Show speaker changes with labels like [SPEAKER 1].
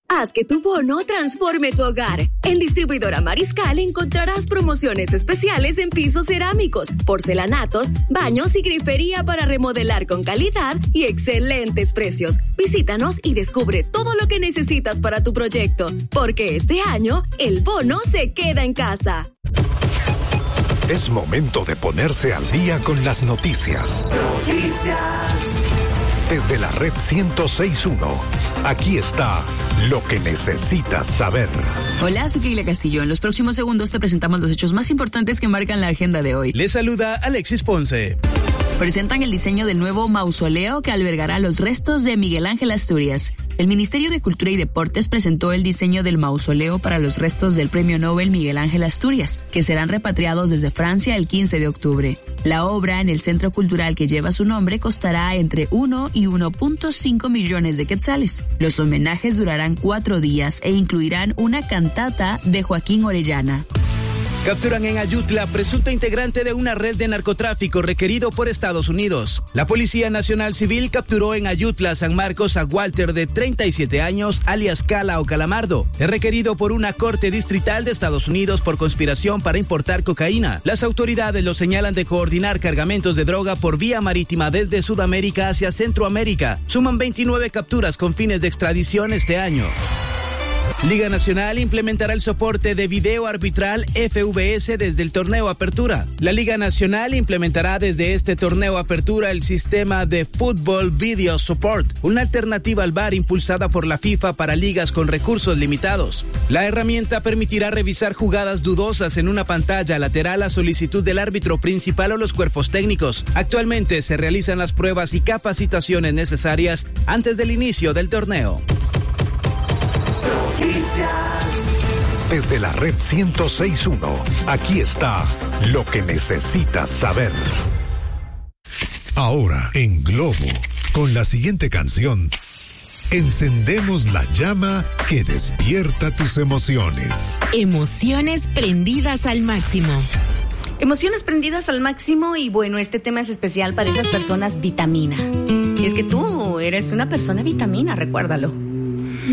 [SPEAKER 1] Haz que tu bono transforme tu hogar. En Distribuidora Mariscal encontrarás promociones especiales en pisos cerámicos, porcelanatos, baños y grifería para remodelar con calidad y excelentes precios. Visítanos y descubre todo lo que necesitas para tu proyecto, porque este año el bono se queda en casa.
[SPEAKER 2] Es momento de ponerse al día con las noticias. Desde la red 106.1, aquí está lo que necesitas saber.
[SPEAKER 3] Hola, soy Keila Castillo. En los próximos segundos te presentamos los hechos más importantes que marcan la agenda de hoy.
[SPEAKER 4] Les saluda Alexis Ponce.
[SPEAKER 3] Presentan el diseño del nuevo mausoleo que albergará los restos de Miguel Ángel Asturias. El Ministerio de Cultura y Deportes presentó el diseño del mausoleo para los restos del Premio Nobel Miguel Ángel Asturias, que serán repatriados desde Francia el 15 de octubre. La obra en el centro cultural que lleva su nombre costará entre 1 y 1.5 millones de quetzales. Los homenajes durarán 4 días e incluirán una cantata de Joaquín Orellana.
[SPEAKER 4] Capturan en Ayutla presunto integrante de una red de narcotráfico requerido por Estados Unidos. La Policía Nacional Civil capturó en Ayutla, San Marcos, a Walter, de 37 años, alias Cala o Calamardo. Es requerido por una corte distrital de Estados Unidos por conspiración para importar cocaína. Las autoridades lo señalan de coordinar cargamentos de droga por vía marítima desde Sudamérica hacia Centroamérica. Suman 29 capturas con fines de extradición este año. Liga Nacional implementará el soporte de video arbitral FVS desde el torneo Apertura. La Liga Nacional implementará desde este torneo Apertura el sistema de Football Video Support, una alternativa al VAR impulsada por la FIFA para ligas con recursos limitados. La herramienta permitirá revisar jugadas dudosas en una pantalla lateral a solicitud del árbitro principal o los cuerpos técnicos. Actualmente se realizan las pruebas y capacitaciones necesarias antes del inicio del torneo.
[SPEAKER 2] Desde la red 106.1, aquí está lo que necesitas saber. Ahora en Globo, con la siguiente canción, encendemos la llama que despierta tus emociones.
[SPEAKER 5] Emociones prendidas al máximo.
[SPEAKER 6] Emociones prendidas al máximo, y bueno, este tema es especial para esas personas vitamina. Y es que tú eres una persona vitamina, recuérdalo.